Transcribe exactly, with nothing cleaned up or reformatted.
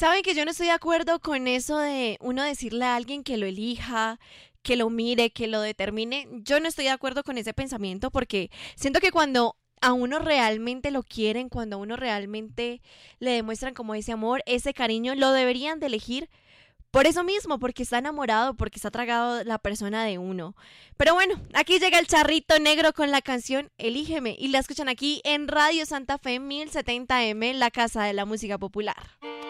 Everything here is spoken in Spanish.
Saben que yo no estoy de acuerdo con eso de uno decirle a alguien que lo elija, que lo mire, que lo determine. Yo no estoy de acuerdo con ese pensamiento porque siento que cuando a uno realmente lo quieren, cuando a uno realmente le demuestran como ese amor, ese cariño, lo deberían de elegir por eso mismo, porque está enamorado, porque está tragado la persona de uno. Pero bueno, aquí llega el charrito negro con la canción Elígeme y la escuchan aquí en Radio Santa Fe mil setenta M, la casa de la música popular.